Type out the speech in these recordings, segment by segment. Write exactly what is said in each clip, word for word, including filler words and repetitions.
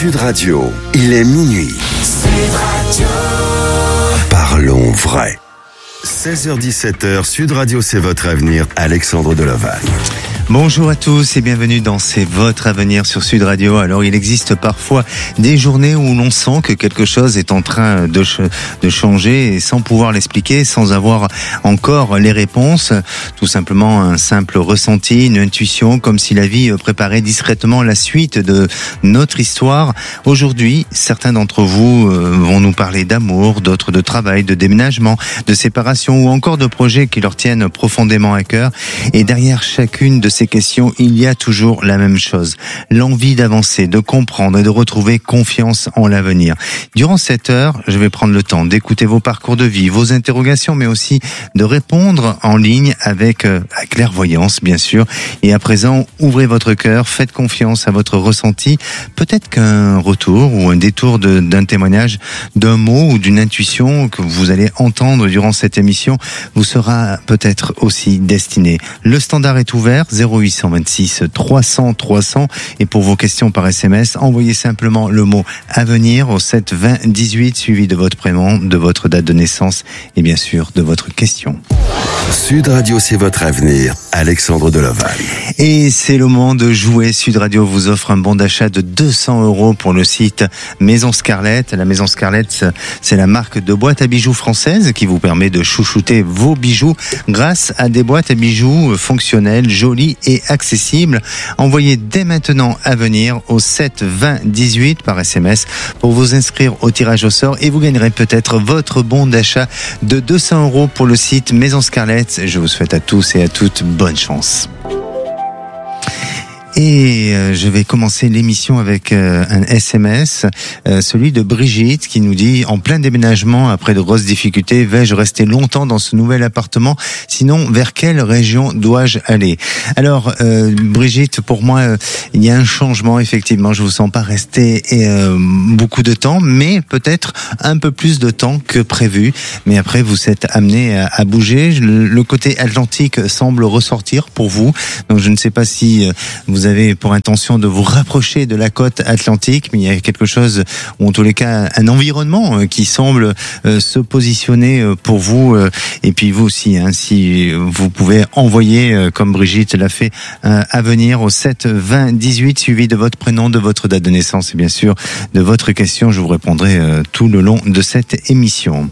Sud Radio, il est minuit. Sud Radio. Parlons vrai. seize heures dix-sept heures, Sud Radio, c'est votre avenir. Alexandre Deloval. Bonjour à tous et bienvenue dans C'est votre avenir sur Sud Radio. Alors il existe parfois des journées où l'on sent que quelque chose est en train de, ch- de changer et sans pouvoir l'expliquer, sans avoir encore les réponses. Tout simplement un simple ressenti, une intuition, comme si la vie préparait discrètement la suite de notre histoire. Aujourd'hui, certains d'entre vous vont nous parler d'amour, d'autres de travail, de déménagement, de séparation ou encore de projets qui leur tiennent profondément à cœur. Et derrière chacune de ces questions, il y a toujours la même chose. L'envie d'avancer, de comprendre et de retrouver confiance en l'avenir. Durant cette heure, je vais prendre le temps d'écouter vos parcours de vie, vos interrogations, mais aussi de répondre en ligne avec euh, la clairvoyance, bien sûr. Et à présent, ouvrez votre cœur, faites confiance à votre ressenti. Peut-être qu'un retour ou un détour de, d'un témoignage, d'un mot ou d'une intuition que vous allez entendre durant cette émission vous sera peut-être aussi destiné. Le standard est ouvert, zéro huit cent vingt-six trois cents trois cents, et pour vos questions par S M S, envoyez simplement le mot avenir au sept vingt dix-huit suivi de votre prénom, de votre date de naissance et bien sûr de votre question. Sud Radio, c'est votre avenir. Alexandre Deloval. Et c'est le moment de jouer. Sud Radio vous offre un bon d'achat de deux cents euros pour le site Maison Scarlett. La Maison Scarlett, c'est la marque de boîtes à bijoux française qui vous permet de chouchouter vos bijoux grâce à des boîtes à bijoux fonctionnelles, jolies et accessibles. Envoyez dès maintenant à venir au sept vingt dix-huit par S M S pour vous inscrire au tirage au sort et vous gagnerez peut-être votre bon d'achat de deux cents euros pour le site Maison Scarlett. Je vous souhaite à tous et à toutes bonne chance. Et euh, je vais commencer l'émission avec euh, un S M S, euh, celui de Brigitte qui nous dit: en plein déménagement, après de grosses difficultés, vais-je rester longtemps dans ce nouvel appartement? Sinon, vers quelle région dois-je aller? Alors, euh, Brigitte, pour moi, euh, il y a un changement, effectivement. Je vous sens pas rester euh, beaucoup de temps, mais peut-être un peu plus de temps que prévu. Mais après, vous êtes amené à, à bouger. Le, le côté atlantique semble ressortir pour vous. Donc, je ne sais pas si euh, vous Vous avez pour intention de vous rapprocher de la côte atlantique, mais il y a quelque chose, ou en tous les cas un environnement qui semble euh, se positionner pour vous, euh, et puis vous aussi, hein, si vous pouvez envoyer, euh, comme Brigitte l'a fait, euh, à venir au sept vingt dix-huit, suivi de votre prénom, de votre date de naissance et bien sûr de votre question. Je vous répondrai euh, tout le long de cette émission.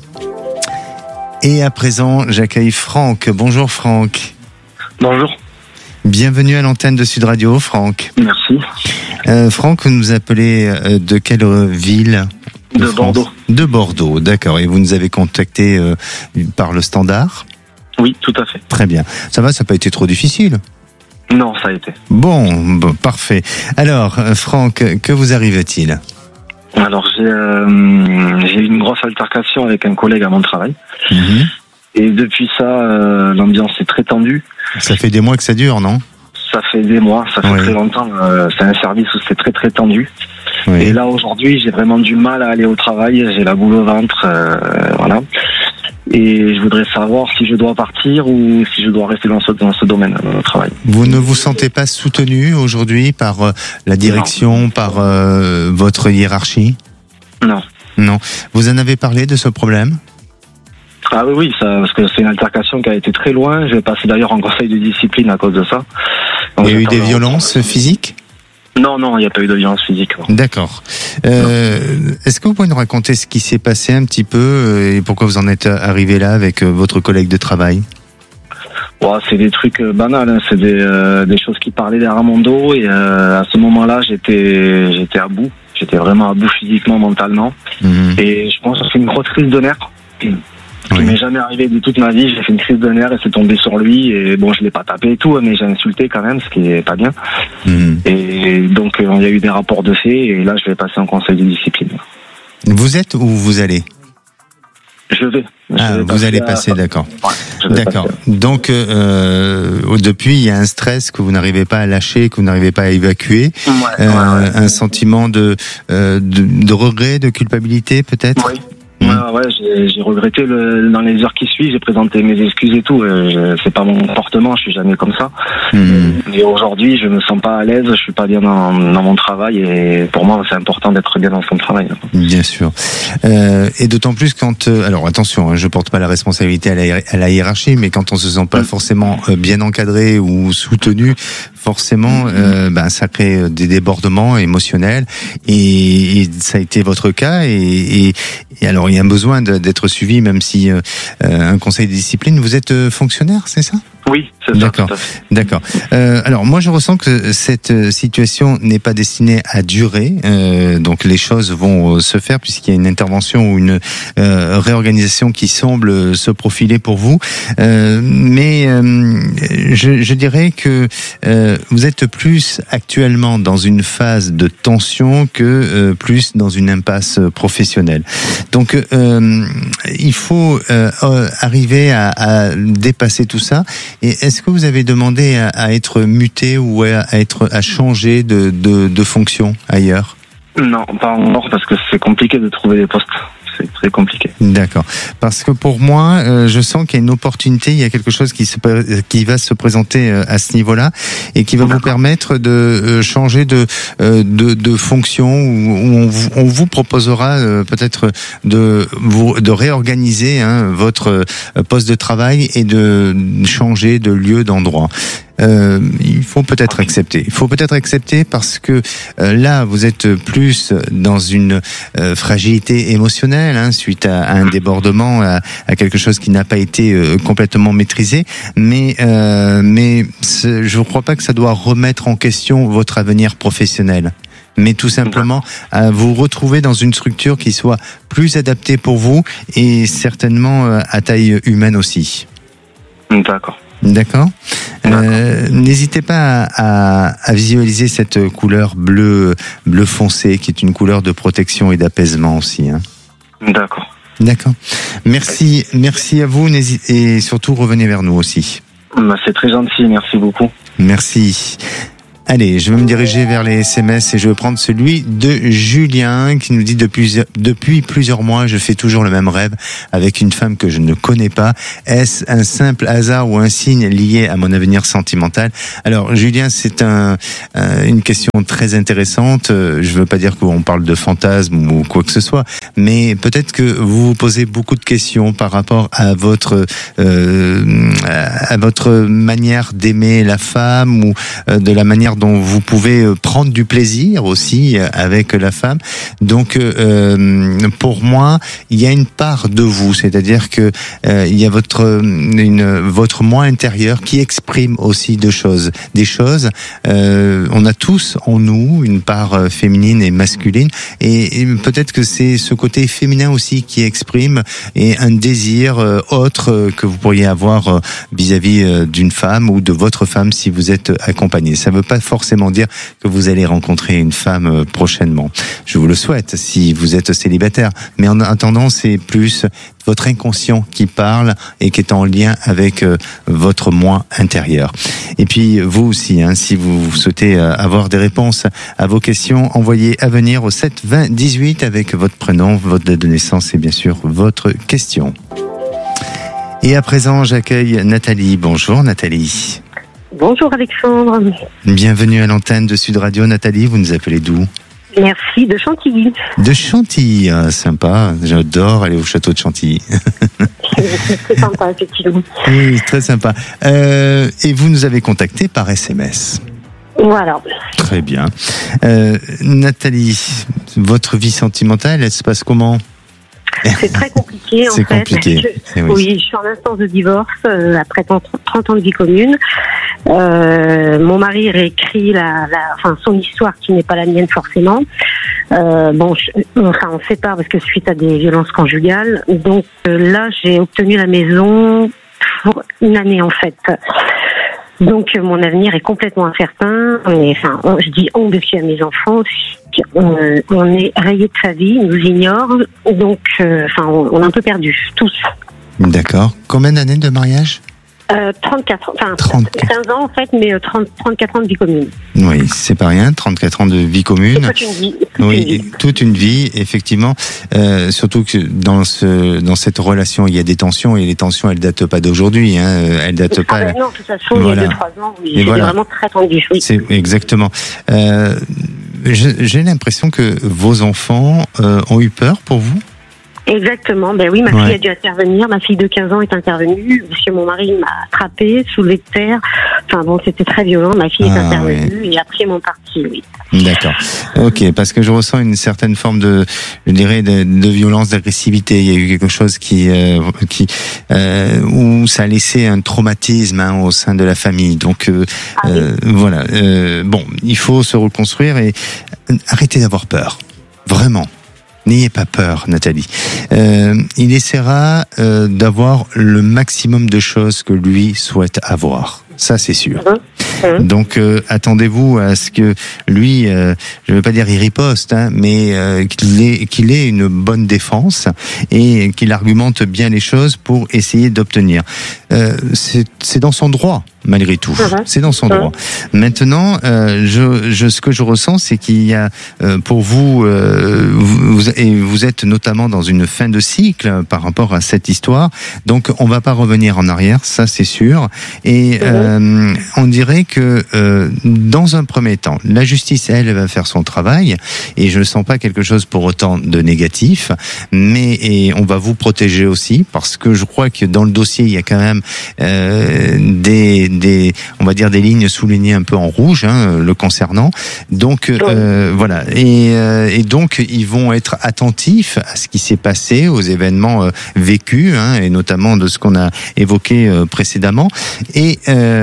Et à présent, j'accueille Franck. Bonjour Franck. Bonjour. Bienvenue à l'antenne de Sud Radio, Franck. Merci. Euh, Franck, vous nous appelez euh, de quelle ville ? De, de Bordeaux. De Bordeaux, d'accord. Et vous nous avez contacté euh, par le standard ? Oui, tout à fait. Très bien. Ça va, ça n'a pas été trop difficile ? Non, ça a été. Bon, bon parfait. Alors, euh, Franck, que vous arrive-t-il ? Alors, j'ai, euh, j'ai eu une grosse altercation avec un collègue à mon travail. Mmh. Et depuis ça, euh, l'ambiance est très tendue. Ça fait des mois que ça dure, non ? Ça fait des mois, ça fait oui. très longtemps. Euh, c'est un service où c'est très très tendu. Oui. Et là, aujourd'hui, j'ai vraiment du mal à aller au travail. J'ai la boule au ventre, euh, voilà. Et je voudrais savoir si je dois partir ou si je dois rester dans ce, dans ce domaine, dans le travail. Vous ne vous sentez pas soutenu aujourd'hui par euh, la direction, non. par euh, votre hiérarchie ? Non. Non. Vous en avez parlé de ce problème ? Ah oui, oui, ça, parce que c'est une altercation qui a été très loin. Je vais passer d'ailleurs en conseil de discipline à cause de ça. Donc, il y a eu des violences en... physiques ? Non, non, il n'y a pas eu de violence physique. Non. D'accord. Euh, est-ce que vous pouvez nous raconter ce qui s'est passé un petit peu et pourquoi vous en êtes arrivé là avec votre collègue de travail ? Ouais, c'est des trucs banals, hein. C'est des, euh, des choses qui parlaient derrière mon dos et euh, à ce moment-là, j'étais, j'étais à bout. J'étais vraiment à bout physiquement, mentalement. Mmh. Et je pense que c'est une grosse crise de nerfs. Ce qui oui. m'est jamais arrivé de toute ma vie. J'ai fait une crise de nerfs et c'est tombé sur lui. Et bon, je l'ai pas tapé et tout, mais j'ai insulté quand même, ce qui est pas bien. Mmh. Et donc, il y a eu des rapports de fait. Et là, je vais passer en conseil de discipline. Vous êtes où vous allez ? Je vais. Je ah, vais vous allez passer, à... d'accord. Ouais, d'accord. Passer. Donc, euh, depuis, il y a un stress que vous n'arrivez pas à lâcher, que vous n'arrivez pas à évacuer. Ouais, euh, ouais, ouais. Un sentiment de, euh, de, de regret, de culpabilité, peut-être ? Oui. Ouais, ouais, j'ai, j'ai regretté le, dans les heures qui suivent, j'ai présenté mes excuses et tout. Je, c'est pas mon comportement, je suis jamais comme ça. Mmh. Et aujourd'hui, je me sens pas à l'aise, je suis pas bien dans, dans mon travail et pour moi, c'est important d'être bien dans son travail. Bien sûr. Euh, et d'autant plus quand, euh, alors attention, hein, je porte pas la responsabilité à la, à la hiérarchie, mais quand on se sent pas mmh. forcément bien encadré ou soutenu, forcément, mmh. euh, ben ça crée des débordements émotionnels et, et ça a été votre cas et, et, et alors il y a un besoin de, d'être suivi, même si euh, un conseil de discipline. Vous êtes fonctionnaire, c'est ça ? Oui, c'est ça. D'accord, d'accord. Euh, alors moi je ressens que cette situation n'est pas destinée à durer, euh, donc les choses vont se faire puisqu'il y a une intervention ou une euh, réorganisation qui semble se profiler pour vous. Euh, mais euh, je, je dirais que euh, vous êtes plus actuellement dans une phase de tension que euh, plus dans une impasse professionnelle. Donc euh, il faut euh, arriver à, à dépasser tout ça. Et est-ce que vous avez demandé à, à être muté ou à, à être à changer de, de, de fonction ailleurs ? Non, pas encore parce que c'est compliqué de trouver des postes. C'est très compliqué. D'accord. Parce que pour moi, euh, je sens qu'il y a une opportunité, il y a quelque chose qui se qui va se présenter euh, à ce niveau-là et qui va D'accord. vous permettre de euh, changer de euh, de, de fonction où, où on, vous, on vous proposera euh, peut-être de vous de réorganiser hein, votre poste de travail et de changer de lieu, d'endroit. Euh, il faut peut-être accepter. Il faut peut-être accepter parce que euh, là, vous êtes plus dans une euh, fragilité émotionnelle hein, suite à, à un débordement, à, à quelque chose qui n'a pas été euh, complètement maîtrisé. Mais euh, mais je ne crois pas que ça doit remettre en question votre avenir professionnel. Mais tout simplement à vous retrouver dans une structure qui soit plus adaptée pour vous et certainement euh, à taille humaine aussi. D'accord. D'accord. Euh, n'hésitez pas à, à, à visualiser cette couleur bleu, bleu foncé, qui est une couleur de protection et d'apaisement aussi. Hein. D'accord. D'accord. Merci, merci à vous, et surtout revenez vers nous aussi. Bah, c'est très gentil, merci beaucoup. Merci. Allez, je vais me diriger vers les S M S et je vais prendre celui de Julien qui nous dit depuis, depuis plusieurs mois, je fais toujours le même rêve avec une femme que je ne connais pas. Est-ce un simple hasard ou un signe lié à mon avenir sentimental ? Alors, Julien, c'est un, euh, une question très intéressante. Je veux pas dire qu'on parle de fantasme ou quoi que ce soit, mais peut-être que vous vous posez beaucoup de questions par rapport à votre, euh, à votre manière d'aimer la femme ou euh, de la manière dont vous pouvez prendre du plaisir aussi avec la femme. Donc, euh, pour moi, il y a une part de vous, c'est-à-dire que euh, il y a votre une, votre moi intérieur qui exprime aussi deux choses, des choses. Euh, on a tous en nous une part féminine et masculine, et, et peut-être que c'est ce côté féminin aussi qui exprime et un désir euh, autre que vous pourriez avoir vis-à-vis d'une femme ou de votre femme si vous êtes accompagné. Ça ne veut pas forcément dire que vous allez rencontrer une femme prochainement. Je vous le souhaite si vous êtes célibataire. Mais en attendant, c'est plus votre inconscient qui parle et qui est en lien avec euh, votre moi intérieur. Et puis vous aussi, hein, si vous souhaitez euh, avoir des réponses à vos questions, envoyez à venir au sept vingt dix-huit avec votre prénom, votre date de naissance et bien sûr votre question. Et à présent, j'accueille Nathalie. Bonjour Nathalie. Bonjour Alexandre. Bienvenue à l'antenne de Sud Radio. Nathalie, vous nous appelez d'où ? Merci, de Chantilly. De Chantilly, ah, sympa. J'adore aller au château de Chantilly. C'est sympa, effectivement. Oui, très sympa. Euh, et vous nous avez contacté par S M S. Voilà. Très bien. Euh, Nathalie, votre vie sentimentale, elle se passe comment ? C'est très compliqué en C'est fait. compliqué. Je, oui. oui, je suis en instance de divorce euh, après trente ans de vie commune. Euh, mon mari réécrit la, la, enfin son histoire qui n'est pas la mienne forcément. Euh, bon, je, enfin on se sépare parce que suite à des violences conjugales. Donc euh, là, j'ai obtenu la maison pour une année en fait. Donc euh, mon avenir est complètement incertain. On est, enfin, on, je dis on parce qu'il y a mes enfants. On, on est rayé de sa vie, ils nous ignorent. Donc, euh, enfin, on, on est un peu perdus tous. D'accord. Combien d'années de mariage ? Euh, trente-quatre, enfin trente-quatre. quinze ans en fait, mais trente, trente-quatre ans de vie commune. Oui, c'est pas rien, trente-quatre ans de vie commune. C'est toute une vie. Toute oui, une vie. toute une vie, effectivement. Euh, surtout que dans ce, dans cette relation, il y a des tensions et les tensions, elles datent pas d'aujourd'hui. Hein, elles datent Ah pas. ben non, de toute façon, Voilà. il y a deux trois ans, oui, Et c'était voilà. vraiment très tendu. Oui. C'est exactement. Euh, j'ai l'impression que vos enfants euh, ont eu peur pour vous. Exactement. Ben oui, ma Ouais. fille a dû intervenir. Ma fille de quinze ans est intervenue. Parce que mon mari m'a attrapée, soulevé de terre. Enfin bon, c'était très violent. Ma fille est Ah, intervenue et après ils m'ont parti. Oui. D'accord. Ok, parce que je ressens une certaine forme de, je dirais, de, de violence, d'agressivité. Il y a eu quelque chose qui, euh, qui, euh, où ça a laissé un traumatisme hein, au sein de la famille. Donc euh, Ah oui. euh, voilà. Euh, bon, il faut se reconstruire et arrêtez d'avoir peur. Vraiment. N'ayez pas peur, Nathalie. Euh, il essaiera euh, d'avoir le maximum de choses que lui souhaite avoir. Ça, c'est sûr. Mmh. Donc, euh, attendez-vous à ce que lui, euh, je ne veux pas dire il riposte, hein, mais euh, qu'il ait, qu'il ait une bonne défense et qu'il argumente bien les choses pour essayer d'obtenir. Euh, c'est, c'est dans son droit, malgré tout. Mmh. C'est dans son Mmh. droit. Maintenant, euh, je, je, ce que je ressens, c'est qu'il y a, euh, pour vous, euh, vous, et vous êtes notamment dans une fin de cycle par rapport à cette histoire. Donc, on va pas revenir en arrière, ça c'est sûr. Et euh, on dirait que euh, dans un premier temps, la justice, elle, elle va faire son travail. Et je ne sens pas quelque chose pour autant de négatif. Mais et on va vous protéger aussi parce que je crois que dans le dossier, il y a quand même euh, des, des, on va dire des lignes soulignées un peu en rouge, hein, le concernant. Donc euh, voilà. Et, euh, et donc ils vont être attentifs à ce qui s'est passé, aux événements euh, vécus, hein, et notamment de ce qu'on a évoqué euh, précédemment. Et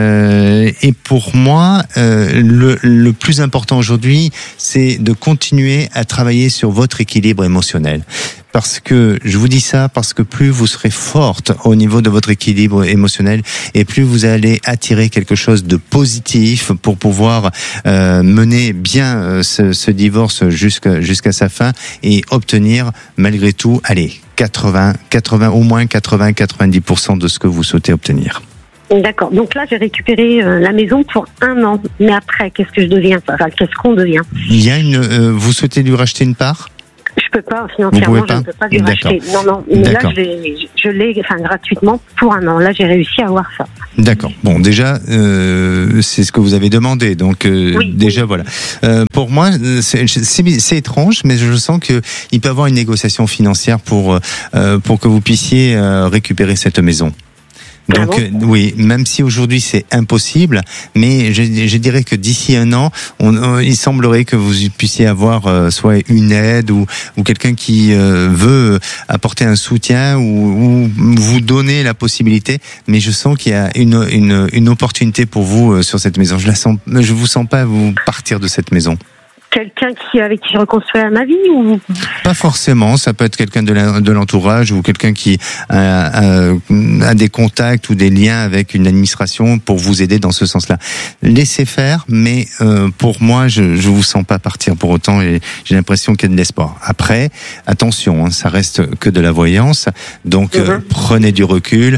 euh, et pour moi, euh, le, le plus important aujourd'hui, c'est de continuer à travailler sur votre équilibre émotionnel. Parce que, je vous dis ça, parce que plus vous serez forte au niveau de votre équilibre émotionnel et plus vous allez attirer quelque chose de positif pour pouvoir euh, mener bien euh, ce, ce divorce jusqu'à jusqu'à sa fin et obtenir malgré tout, allez, quatre-vingts, quatre-vingts, au moins quatre-vingts, quatre-vingt-dix pour cent de ce que vous souhaitez obtenir. D'accord. Donc là, j'ai récupéré euh, la maison pour un an. Mais après, qu'est-ce que je deviens? Enfin, qu'est-ce qu'on devient? Il y a une, euh, vous souhaitez lui racheter une part? Je peux pas financièrement, Vous pouvez pas je ne peux pas lui D'accord. racheter. Non, non. Mais là, D'accord. je l'ai, je l'ai, enfin, gratuitement pour un an. Là, j'ai réussi à avoir ça. D'accord. Bon, déjà, euh, c'est ce que vous avez demandé. Donc, euh, Oui, déjà, oui. voilà. Euh, pour moi, c'est, c'est, c'est étrange, mais je sens que il peut y avoir une négociation financière pour euh, pour que vous puissiez euh, récupérer cette maison. Ah Donc bon euh, oui, même si aujourd'hui c'est impossible, mais je, je dirais que d'ici un an, on, euh, il semblerait que vous puissiez avoir euh, soit une aide ou, ou quelqu'un qui euh, veut apporter un soutien ou, ou vous donner la possibilité. Mais je sens qu'il y a une, une, une opportunité pour vous euh, sur cette maison. Je la sens, je vous sens pas vous partir de cette maison. Quelqu'un qui, avec qui je reconstruis ma vie ou... Pas forcément, ça peut être quelqu'un de, la, de l'entourage ou quelqu'un qui a, a, a des contacts ou des liens avec une administration pour vous aider dans ce sens-là. Laissez faire, mais euh, pour moi, je je vous sens pas partir pour autant et j'ai l'impression qu'il y a de l'espoir. Après, attention, hein, ça reste que de la voyance, donc Mm-hmm. euh, prenez du recul.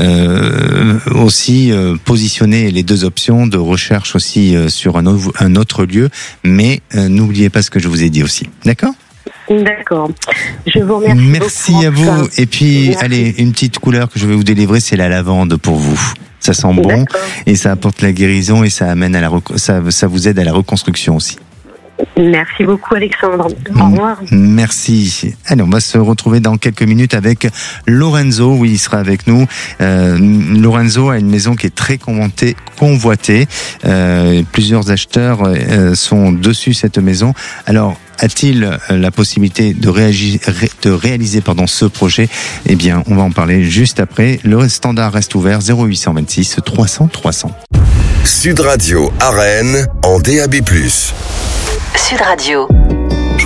Euh, aussi, euh, positionnez les deux options de recherche aussi euh, sur un autre, un autre lieu, mais euh, n'oubliez pas ce que je vous ai dit aussi. D'accord ? D'accord. Je vous remercie. Merci beaucoup, à vous. enfin. Et puis, Merci. allez, une petite couleur que je vais vous délivrer, c'est la lavande pour vous. Ça sent bon D'accord. et ça apporte la guérison et ça amène à la rec- ça, ça vous aide à la reconstruction aussi. Merci beaucoup, Alexandre. Au revoir. Merci. Allez, on va se retrouver dans quelques minutes avec Lorenzo. Oui, il sera avec nous. Euh, Lorenzo a une maison qui est très convoitée. convoitée. Euh, plusieurs acheteurs euh, sont dessus cette maison. Alors, a-t-il la possibilité de, réagir, de réaliser pardon, ce projet? Eh bien, on va en parler juste après. Le standard reste ouvert, zéro huit cent vingt-six trois cents trois cents. Sud Radio à Rennes en D A B plus. Sud Radio.